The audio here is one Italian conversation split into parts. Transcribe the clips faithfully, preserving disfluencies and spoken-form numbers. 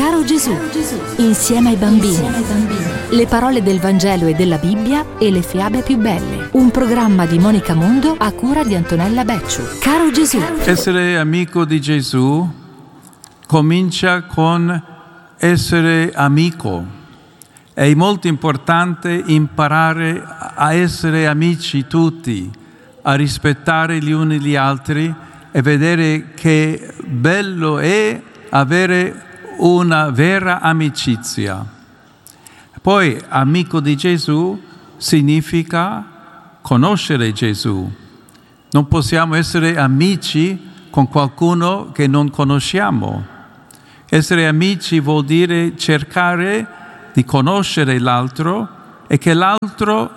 Caro Gesù, insieme ai bambini. Le parole del Vangelo e della Bibbia e le fiabe più belle. Un programma di Monica Mondo a cura di Antonella Becciu. Caro Gesù. Essere amico di Gesù comincia con essere amico. È molto importante imparare a essere amici tutti, a rispettare gli uni gli altri e vedere che bello è avere una vera amicizia. Poi amico di Gesù significa conoscere Gesù. Non possiamo essere amici con qualcuno che non conosciamo. Essere amici vuol dire cercare di conoscere l'altro e che l'altro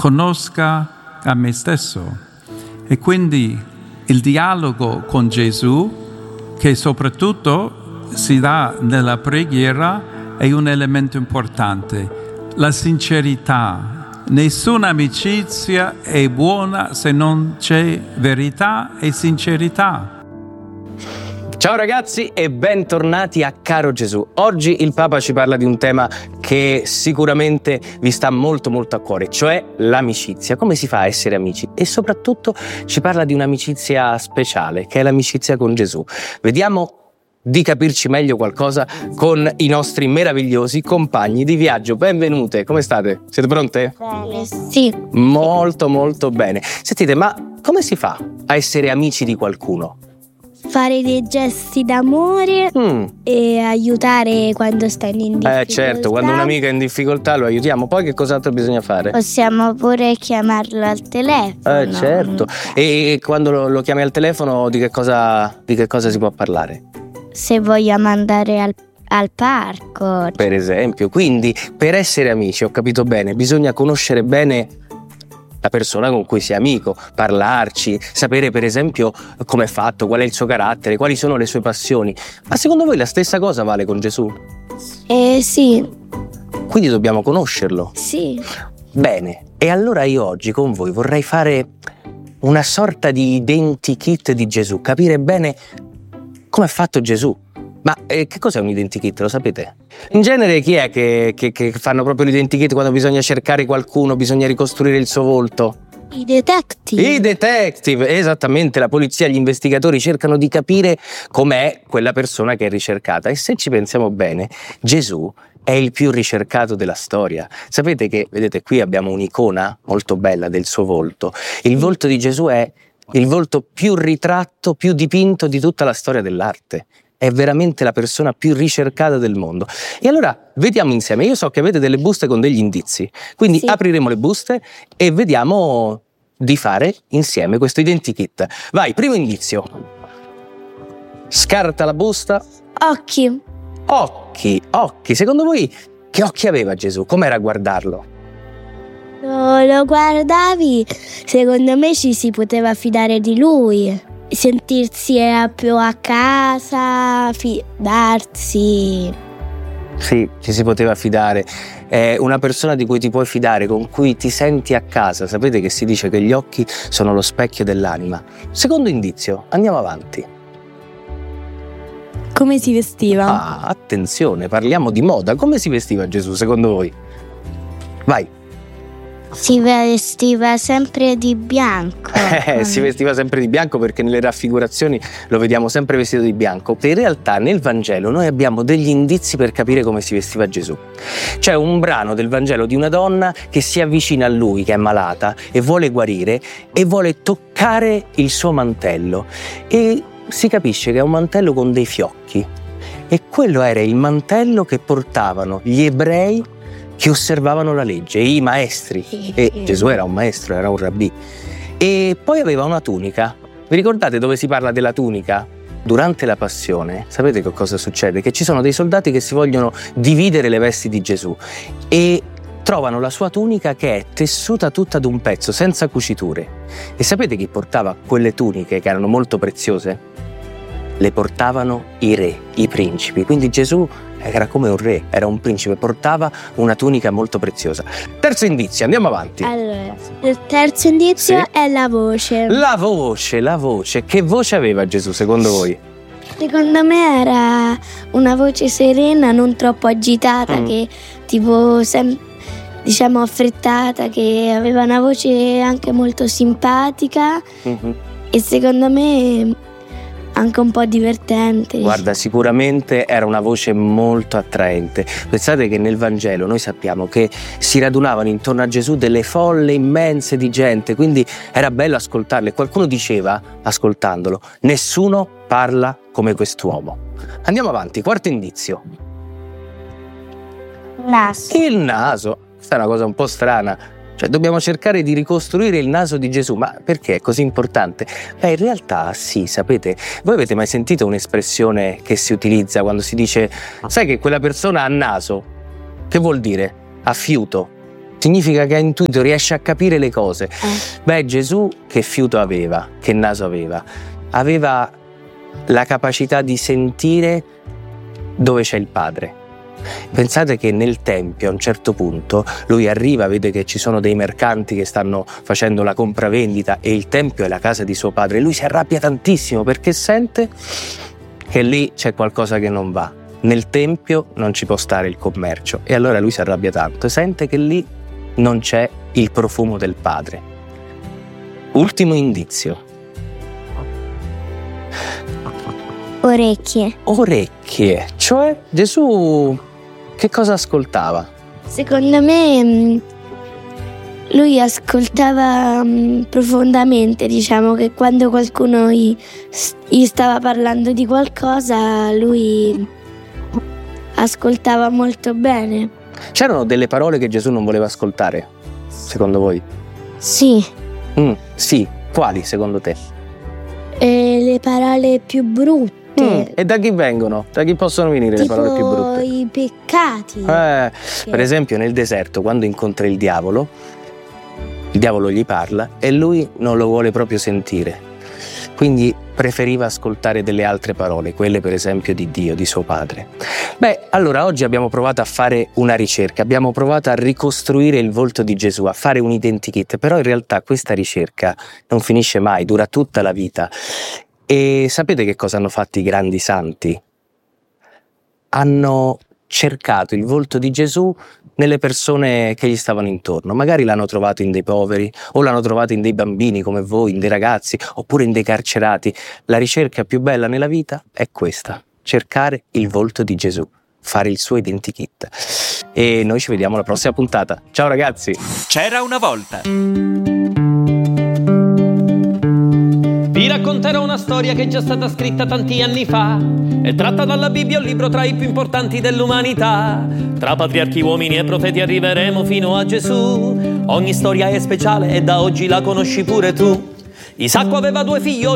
conosca a me stesso. E quindi il dialogo con Gesù, che soprattutto si dà nella preghiera, è un elemento importante. La sincerità. Nessuna amicizia è buona se non c'è verità e sincerità. Ciao ragazzi e bentornati a Caro Gesù. Oggi il Papa ci parla di un tema che sicuramente vi sta molto molto a cuore, cioè l'amicizia. Come si fa a essere amici? E soprattutto ci parla di un'amicizia speciale, che è l'amicizia con Gesù. Vediamo di capirci meglio qualcosa con i nostri meravigliosi compagni di viaggio. Benvenute, come state? Siete pronte? Bene, sì. Molto molto bene. Sentite, ma come si fa a essere amici di qualcuno? Fare dei gesti d'amore mm. e aiutare quando sta in difficoltà. Eh certo, quando un amico è in difficoltà lo aiutiamo. Poi che cos'altro bisogna fare? Possiamo pure chiamarlo al telefono. Eh certo. E quando lo, lo chiami al telefono di che cosa, di che cosa si può parlare? Se vogliamo andare al, al parco. Per esempio. Quindi per essere amici, ho capito bene, bisogna conoscere bene la persona con cui sei amico, parlarci, sapere per esempio come è fatto, qual è il suo carattere, quali sono le sue passioni. Ma secondo voi la stessa cosa vale con Gesù? Eh sì. Quindi dobbiamo conoscerlo? Sì. Bene, e allora io oggi con voi vorrei fare una sorta di identikit di Gesù, capire bene come è fatto Gesù. Ma eh, che cos'è un identikit, lo sapete? In genere chi è che, che, che fanno proprio l'identikit quando bisogna cercare qualcuno, bisogna ricostruire il suo volto? I detective. I detective, esattamente, la polizia, gli investigatori cercano di capire com'è quella persona che è ricercata. E se ci pensiamo bene, Gesù è il più ricercato della storia. Sapete che, vedete, qui abbiamo un'icona molto bella del suo volto. Il volto di Gesù è il volto più ritratto, più dipinto di tutta la storia dell'arte. È veramente la persona più ricercata del mondo. E allora vediamo insieme. Io so che avete delle buste con degli indizi, quindi sì. Apriremo le buste e vediamo di fare insieme questo identikit. Vai, primo indizio. Scarta la busta. Occhi. Occhi, occhi. Secondo voi che occhi aveva Gesù? Com'era a guardarlo? Lo, lo guardavi, secondo me ci si poteva fidare di lui. Sentirsi più a casa, fidarsi. Sì, ci si poteva fidare. È una persona di cui ti puoi fidare, con cui ti senti a casa. Sapete che si dice che gli occhi sono lo specchio dell'anima. Secondo indizio, andiamo avanti. Come si vestiva? Ah, attenzione, parliamo di moda. Come si vestiva Gesù, secondo voi? Vai. Si vestiva sempre di bianco. Eh, si vestiva sempre di bianco perché nelle raffigurazioni lo vediamo sempre vestito di bianco. In realtà nel Vangelo noi abbiamo degli indizi per capire come si vestiva Gesù. C'è un brano del Vangelo di una donna che si avvicina a lui, che è malata, e vuole guarire e vuole toccare il suo mantello. E si capisce che è un mantello con dei fiocchi. E quello era il mantello che portavano gli ebrei che osservavano la legge, i maestri, e Gesù era un maestro, era un rabbì. E poi aveva una tunica. Vi ricordate dove si parla della tunica? Durante la passione, sapete che cosa succede? Che ci sono dei soldati che si vogliono dividere le vesti di Gesù e trovano la sua tunica che è tessuta tutta ad un pezzo, senza cuciture. E sapete chi portava quelle tuniche che erano molto preziose? Le portavano i re, i principi. Quindi Gesù era come un re, era un principe, portava una tunica molto preziosa. Terzo indizio, andiamo avanti. Allora, il terzo indizio sì. è la voce. La voce, la voce. Che voce aveva Gesù secondo voi? Secondo me era una voce serena, non troppo agitata, mm. che tipo sem- diciamo affrettata, che aveva una voce anche molto simpatica mm-hmm. e secondo me anche un po' divertente. Guarda, sicuramente era una voce molto attraente. Pensate che nel Vangelo noi sappiamo che si radunavano intorno a Gesù delle folle immense di gente, quindi era bello ascoltarle. Qualcuno diceva, ascoltandolo, nessuno parla come quest'uomo. Andiamo avanti, quarto indizio. Naso. Il naso. Questa è una cosa un po' strana. Cioè, dobbiamo cercare di ricostruire il naso di Gesù, ma perché è così importante? Beh, in realtà sì, sapete, voi avete mai sentito un'espressione che si utilizza quando si dice sai che quella persona ha naso? Che vuol dire? Ha fiuto. Significa che ha intuito, riesce a capire le cose. Eh. Beh, Gesù che fiuto aveva? Che naso aveva? Aveva la capacità di sentire dove c'è il Padre. Pensate che nel Tempio a un certo punto lui arriva, vede che ci sono dei mercanti che stanno facendo la compravendita e il Tempio è la casa di suo padre. Lui si arrabbia tantissimo perché sente che lì c'è qualcosa che non va. Nel Tempio non ci può stare il commercio e allora lui si arrabbia tanto, sente che lì non c'è il profumo del Padre. Ultimo indizio. Orecchie. Orecchie, cioè Gesù che cosa ascoltava? Secondo me lui ascoltava profondamente, diciamo che quando qualcuno gli, gli stava parlando di qualcosa lui ascoltava molto bene. C'erano delle parole che Gesù non voleva ascoltare, secondo voi? Sì. Mm, sì, quali secondo te? E le parole più brutte. Mm, e da chi vengono? Da chi possono venire tipo le parole più brutte? I peccati. Eh, per esempio nel deserto, quando incontra il diavolo, il diavolo gli parla e lui non lo vuole proprio sentire. Quindi preferiva ascoltare delle altre parole, quelle per esempio di Dio, di suo padre. Beh, allora oggi abbiamo provato a fare una ricerca, abbiamo provato a ricostruire il volto di Gesù, a fare un identikit, però in realtà questa ricerca non finisce mai, dura tutta la vita. E sapete che cosa hanno fatto i grandi santi? Hanno cercato il volto di Gesù nelle persone che gli stavano intorno. Magari l'hanno trovato in dei poveri, o l'hanno trovato in dei bambini come voi, in dei ragazzi, oppure in dei carcerati. La ricerca più bella nella vita è questa: cercare il volto di Gesù, fare il suo identikit. E noi ci vediamo alla prossima puntata. Ciao ragazzi! C'era una volta. Vi racconterò una storia che è già stata scritta tanti anni fa. È tratta dalla Bibbia, un libro tra i più importanti dell'umanità. Tra patriarchi, uomini e profeti arriveremo fino a Gesù. Ogni storia è speciale e da oggi la conosci pure tu. Isacco aveva due figli.